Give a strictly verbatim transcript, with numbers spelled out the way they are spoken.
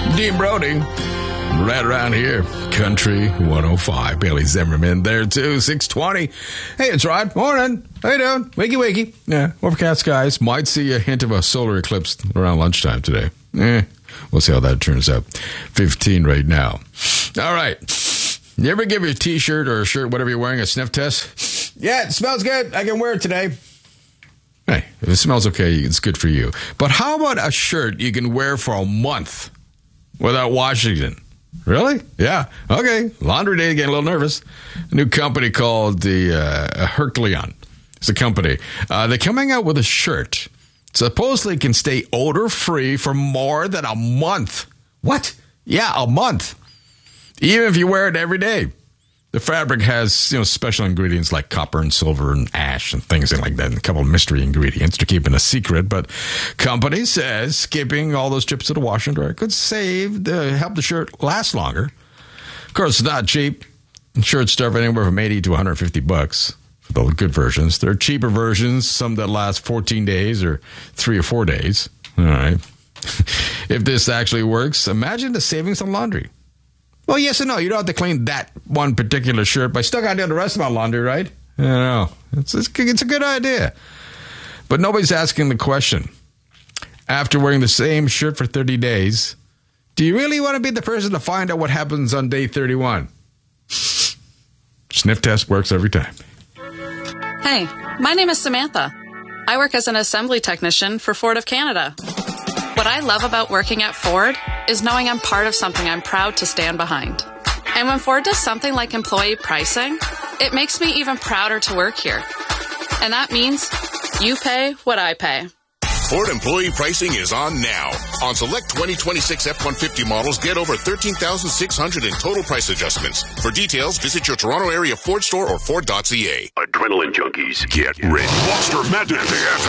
Dean Brody. Right around here, Country one oh five. Bailey Zimmerman there, too. six twenty. Hey, it's Rod. Morning. How you doing? Wakey, wakey. Yeah, overcast skies. Might see a hint of a solar eclipse around lunchtime today. Eh, we'll see how that turns out. fifteen right now. All right. You ever give your T-shirt or a shirt, whatever you're wearing, a sniff test? Yeah, it smells good. I can wear it today. Hey, if it smells okay, it's good for you. But how about a shirt you can wear for a month without washing it? Really? Yeah. Okay. Laundry Day, getting a little nervous. A new company called the uh, Herculean. It's a company. Uh, they're coming out with a shirt. Supposedly can stay odor-free for more than a month. What? Yeah, a month. Even if you wear it every day. The fabric has, you know, special ingredients like copper and silver and ash and things like that. And a couple of mystery ingredients to keep in a secret. But company says skipping all those trips to the wash and dryer could save, the, help the shirt last longer. Of course, it's not cheap. Shirts start anywhere from eighty to one hundred fifty bucks for the good versions. There are cheaper versions, some that last fourteen days or three or four days. All right. If this actually works, imagine the savings on laundry. Well, yes and no. You don't have to clean that one particular shirt, but I still got to do the rest of my laundry, right? I don't know. It's, it's, it's a good idea. But nobody's asking the question. After wearing the same shirt for thirty days, do you really want to be the person to find out what happens on day thirty-one? Sniff test works every time. Hey, my name is Samantha. I work as an assembly technician for Ford of Canada. What I love about working at Ford is knowing I'm part of something I'm proud to stand behind. And when Ford does something like employee pricing, it makes me even prouder to work here. And that means you pay what I pay. Ford employee pricing is on now. On select twenty twenty-six F one fifty models, get over thirteen thousand six hundred dollars in total price adjustments. For details, visit your Toronto area Ford store or Ford dot C A. Adrenaline junkies, get ready. Monster Madness.